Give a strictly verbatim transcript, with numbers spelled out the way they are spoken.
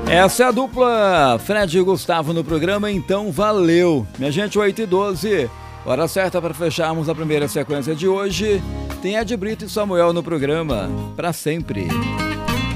Essa é a dupla Fred e Gustavo no programa, então valeu. Minha gente, oito e doze, hora certa para fecharmos a primeira sequência de hoje. Tem Ed Brito e Samuel no programa, pra sempre.